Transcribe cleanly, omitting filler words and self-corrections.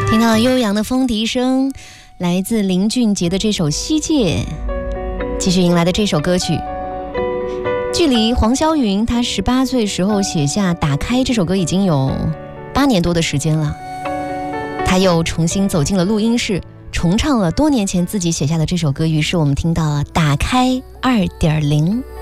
听到悠扬的风笛声，来自林俊杰的这首《西界》，继续迎来的这首歌曲，距离黄霄云他18岁时候写下《打开》这首歌已经有8年多的时间了，他又重新走进了录音室，重唱了多年前自己写下的这首歌，于是我们听到了《打开2.0》。